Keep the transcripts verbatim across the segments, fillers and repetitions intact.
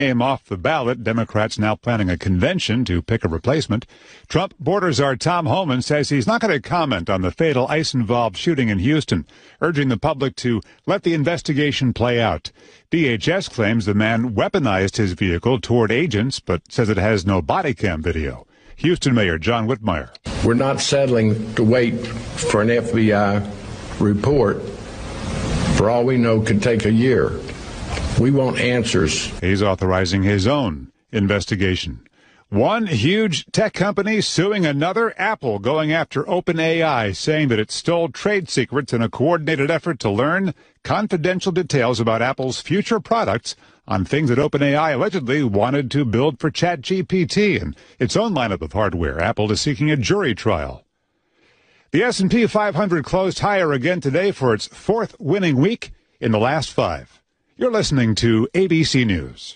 Name off the ballot. Democrats now planning a convention to pick a replacement. Trump border czar Tom Homan says he's not going to comment on the fatal ICE-involved shooting in Houston, urging the public to let the investigation play out. D H S claims the man weaponized his vehicle toward agents, but says it has no body cam video. Houston Mayor John Whitmire. We're not settling to wait for an F B I report. For all we know, could take a year. We want answers. He's authorizing his own investigation. One huge tech company suing another, Apple, going after OpenAI, saying that it stole trade secrets in a coordinated effort to learn confidential details about Apple's future products on things that OpenAI allegedly wanted to build for ChatGPT and its own lineup of hardware. Apple is seeking a jury trial. The S and P five hundred closed higher again today for its fourth winning week in the last five. You're listening to A B C News.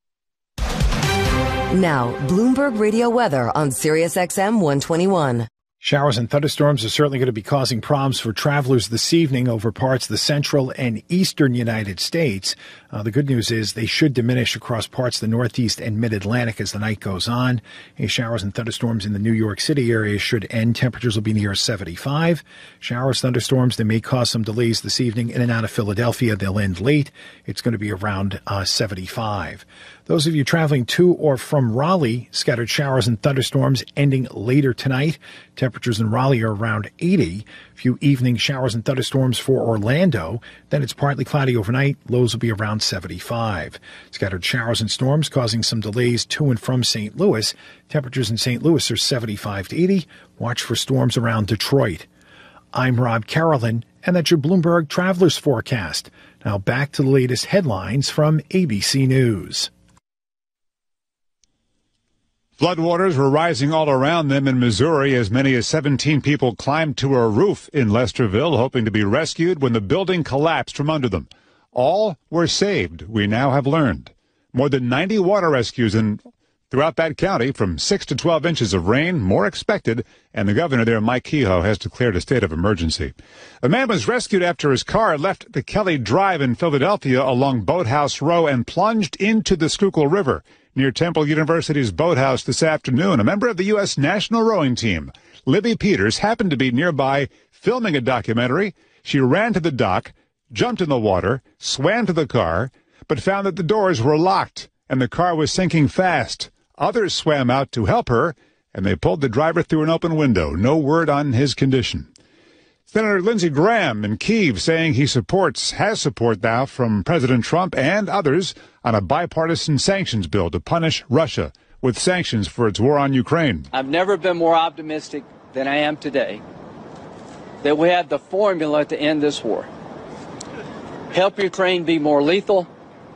Now, Bloomberg Radio weather on Sirius X M one twenty-one. Showers and thunderstorms are certainly going to be causing problems for travelers this evening over parts of the central and eastern United States. Uh, the good news is they should diminish across parts of the Northeast and Mid-Atlantic as the night goes on. Hey, showers and thunderstorms in the New York City area should end. Temperatures will be near seventy-five. Showers, thunderstorms, they may cause some delays this evening in and out of Philadelphia. They'll end late. It's going to be around uh, seventy-five. Those of you traveling to or from Raleigh, scattered showers and thunderstorms ending later tonight. Temperatures in Raleigh are around eighty. A few evening showers and thunderstorms for Orlando. Then it's partly cloudy overnight. Lows will be around seventy-five. Scattered showers and storms causing some delays to and from Saint Louis. Temperatures in Saint Louis are seventy-five to eighty. Watch for storms around Detroit. I'm Rob Carolyn, and that's your Bloomberg Travelers Forecast. Now back to the latest headlines from A B C News. Floodwaters were rising all around them in Missouri. As many as seventeen people climbed to a roof in Lesterville, hoping to be rescued when the building collapsed from under them. All were saved, we now have learned. More than ninety water rescues in throughout that county, from six to twelve inches of rain, more expected, and the governor there, Mike Kehoe, has declared a state of emergency. A man was rescued after his car left the Kelly Drive in Philadelphia along Boathouse Row and plunged into the Schuylkill River near Temple University's boathouse this afternoon. A member of the U S national rowing team, Libby Peters, happened to be nearby filming a documentary. She ran to the dock, jumped in the water, swam to the car, but found that the doors were locked and the car was sinking fast. Others swam out to help her, and they pulled the driver through an open window. No word on his condition. Senator Lindsey Graham in Kyiv saying he supports, has support now from President Trump and others on a bipartisan sanctions bill to punish Russia with sanctions for its war on Ukraine. I've never been more optimistic than I am today that we have the formula to end this war. Help Ukraine be more lethal.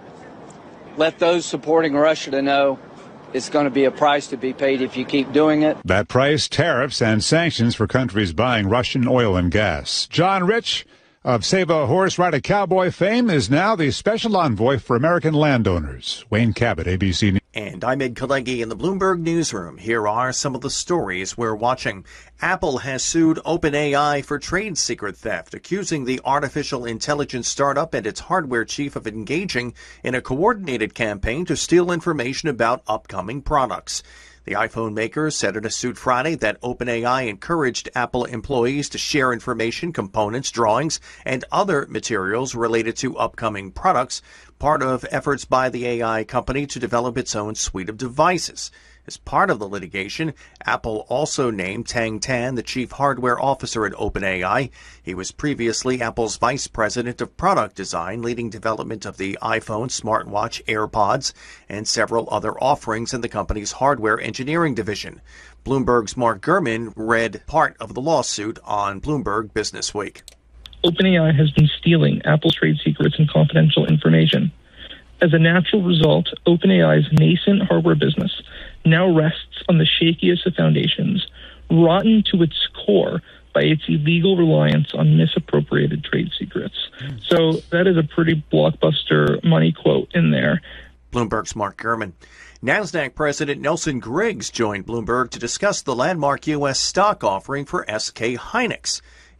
Let those supporting Russia to know it's going to be a price to be paid if you keep doing it. That price, tariffs and sanctions for countries buying Russian oil and gas. John Rich of Save a Horse, Ride a Cowboy fame is now the special envoy for American landowners. Wayne Cabot, A B C News. And I'm Ed Kalegi in the Bloomberg Newsroom. Here are some of the stories we're watching. Apple has sued OpenAI for trade secret theft, accusing the artificial intelligence startup and its hardware chief of engaging in a coordinated campaign to steal information about upcoming products. The iPhone maker said in a suit Friday that OpenAI encouraged Apple employees to share information, components, drawings, and other materials related to upcoming products, part of efforts by the A I company to develop its own suite of devices. As part of the litigation, Apple also named Tang Tan the chief hardware officer at OpenAI. He was previously Apple's vice president of product design, leading development of the iPhone, smartwatch, AirPods, and several other offerings in the company's hardware engineering division. Bloomberg's Mark Gurman read part of the lawsuit on Bloomberg Business Week. OpenAI has been stealing Apple's trade secrets and confidential information. As a natural result, OpenAI's nascent hardware business now rests on the shakiest of foundations, rotten to its core by its illegal reliance on misappropriated trade secrets. Mm. So that is a pretty blockbuster money quote in there. Bloomberg's Mark Gurman. NASDAQ President Nelson Griggs joined Bloomberg to discuss the landmark U S stock offering for S K Hynix.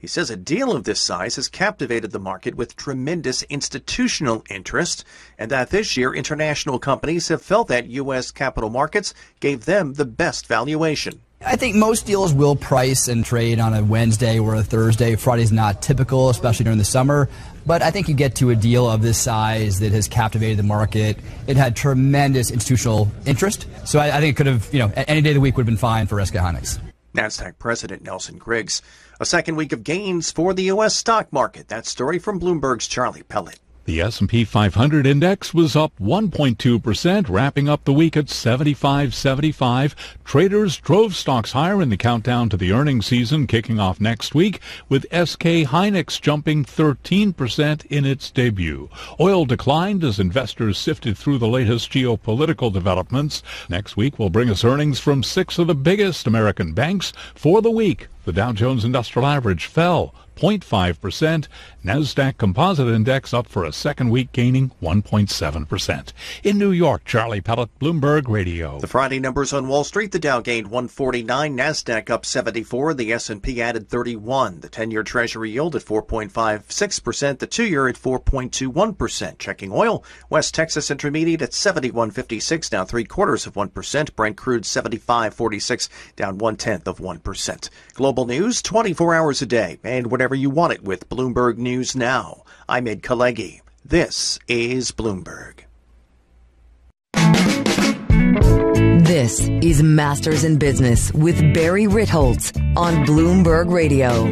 He says a deal of this size has captivated the market with tremendous institutional interest, and that this year international companies have felt that U S capital markets gave them the best valuation. I think most deals will price and trade on a Wednesday or a Thursday. Friday's not typical, especially during the summer. But I think you get to a deal of this size that has captivated the market. It had tremendous institutional interest. So I, I think it could have, you know, any day of the week would have been fine for S K Hynix. NASDAQ President Nelson Griggs. A second week of gains for the U S stock market. That story from Bloomberg's Charlie Pellet. The S and P five hundred index was up one point two percent, wrapping up the week at seventy-five seventy-five. Traders drove stocks higher in the countdown to the earnings season kicking off next week, with S K Hynix jumping thirteen percent in its debut. Oil declined as investors sifted through the latest geopolitical developments. Next week will bring us earnings from six of the biggest American banks. For the week, the Dow Jones Industrial Average fell zero point five percent. NASDAQ Composite Index up for a second week, gaining one point seven percent. In New York, Charlie Pellet, Bloomberg Radio. The Friday numbers on Wall Street, the Dow gained one forty-nine, NASDAQ up seventy-four, the S and P added thirty-one. The ten-year Treasury yield at four point five six percent, the two-year at four point two one percent. Checking oil, West Texas Intermediate at seventy-one fifty-six, down three-quarters of one percent. Brent crude seventy-five forty-six, down one-tenth of one percent. Global news, twenty-four hours a day, and whenever you want it with Bloomberg News Now. I'm Ed Kalegi. This is Bloomberg. This is Masters in Business with Barry Ritholtz on Bloomberg Radio.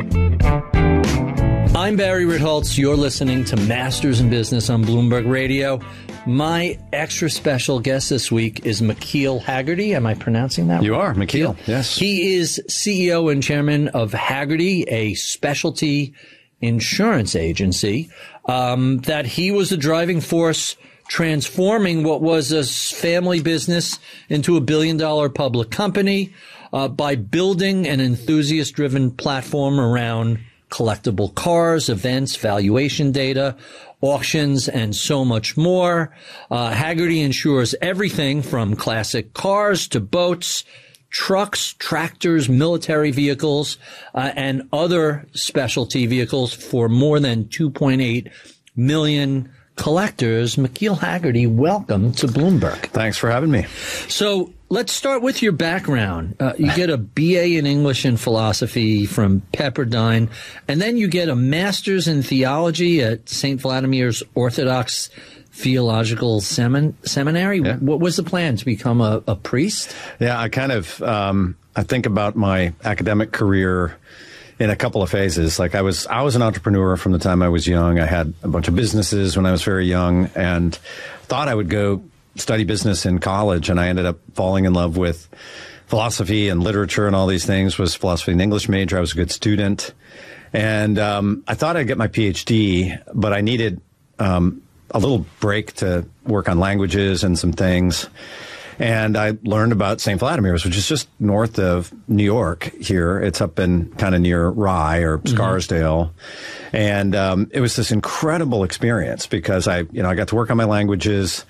I'm Barry Ritholtz. You're listening to Masters in Business on Bloomberg Radio. My extra special guest this week is McKeel Hagerty. Am I pronouncing that? You are, McKeel. Yes. He is C E O and chairman of Hagerty, a specialty insurance agency, um, that he was the driving force transforming what was a family business into a billion dollar public company uh, by building an enthusiast driven platform around collectible cars, events, valuation data, auctions, and so much more. Uh, Hagerty insures everything from classic cars to boats, trucks, tractors, military vehicles, uh, and other specialty vehicles for more than two point eight million collectors. McKeel Hagerty, welcome to Bloomberg. Thanks for having me. So let's start with your background. Uh, you get a B A in English and philosophy from Pepperdine, and then you get a master's in theology at Saint Vladimir's Orthodox Theological Semin- Seminary. Yeah. What was the plan, to become a, a priest? Yeah, I kind of, um, I think about my academic career in a couple of phases. Like I was, I was an entrepreneur from the time I was young. I had a bunch of businesses when I was very young and thought I would go study business in college. And I ended up falling in love with philosophy and literature and all these things. Was philosophy and English major. I was a good student. And um, I thought I'd get my P H D, but I needed um, a little break to work on languages and some things. And I learned about Saint Vladimir's, which is just north of New York here. It's up in kind of near Rye or Scarsdale. Mm-hmm. And um, it was this incredible experience because I, you know, I got to work on my languages.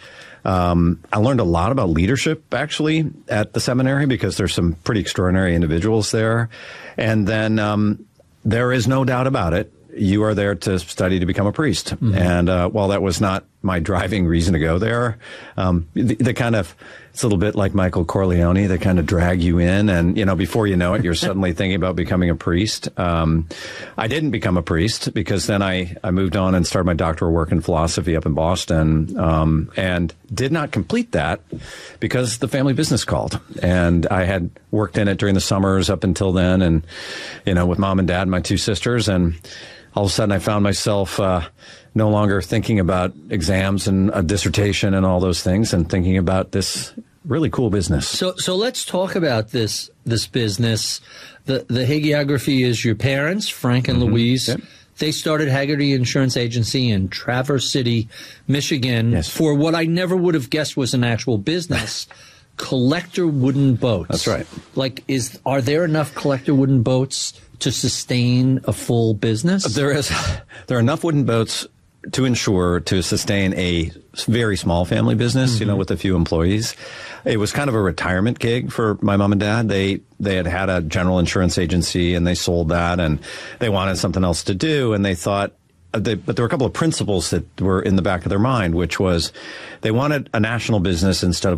Um, I learned a lot about leadership, actually, at the seminary because there's some pretty extraordinary individuals there. And then um, there is no doubt about it. You are there to study to become a priest. Mm-hmm. And uh, while that was not my driving reason to go there, um, the, the kind of, it's a little bit like Michael Corleone. They kind of drag you in. And, you know, before you know it, you're suddenly thinking about becoming a priest. Um, I didn't become a priest because then I, I moved on and started my doctoral work in philosophy up in Boston, um, and did not complete that because the family business called. And I had worked in it during the summers up until then and, you know, with mom and dad and my two sisters. And all of a sudden I found myself uh, no longer thinking about exams and a dissertation and all those things and thinking about this really cool business. So so let's talk about this this business. The the hagiography is your parents, Frank and mm-hmm. Louise. Yep. They started Hagerty Insurance Agency in Traverse City, Michigan, yes. for what I never would have guessed was an actual business. Collector wooden boats. That's right. Like, is are there enough collector wooden boats to sustain a full business? There is. There are enough wooden boats to insure, to sustain a very small family business, mm-hmm. you know, with a few employees. It was kind of a retirement gig for my mom and dad. They they had had a general insurance agency and they sold that and they wanted something else to do. And they thought, they, but there were a couple of principles that were in the back of their mind, which was they wanted a national business instead of